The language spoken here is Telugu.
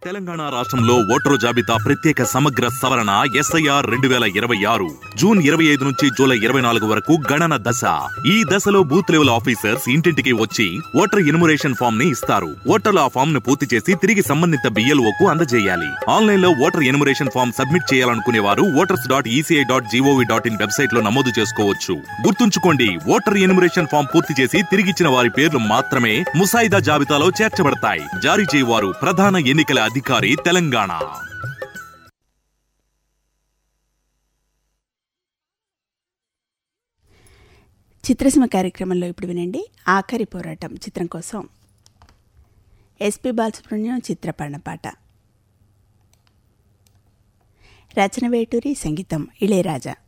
తెలంగాణ రాష్ట్రంలో ఓటరు జాబితా ప్రత్యేక సమగ్ర సవరణ SIR 2026 జూన్ 25 నుంచి జూలై 24 వరకు గణన దశ. ఈ దశలో బూత్ లెవెల్ ఆఫీసర్స్ ఇంటింటికి వచ్చి ఓటర్ ఎన్యుమరేషన్ ఫామ్ ని ఇస్తారు. ఓటర్లు ఆ ఫామ్ ను పూర్తి చేసి తిరిగి సంబంధిత BLOకు అందజేయాలి. ఆన్లైన్ లో ఓటర్ ఎన్యుమరేషన్ ఫామ్ సబ్మిట్ చేయాలనుకునే వారు voters.eci.gov.in వెబ్సైట్ లో నమోదు చేసుకోవచ్చు. గుర్తుంచుకోండి, ఓటర్ ఎన్యుమరేషన్ ఫామ్ పూర్తి చేసి తిరిగిచ్చిన వారి పేర్లు మాత్రమే ముసాయిదా జాబితాలో చేర్చబడతాయి. జారీ చేయవారు ప్రధాన ఎన్నికల అధికారి, తెలంగాణ. చిత్రసీమ కార్యక్రమంలో ఇప్పుడు వినండి ఆఖరి పోరాటం చిత్రం కోసం SP బాలసుబ్రహ్మణ్యం చిత్రపణ పాట. రచన వేటూరి, సంగీతం ఇళయరాజా.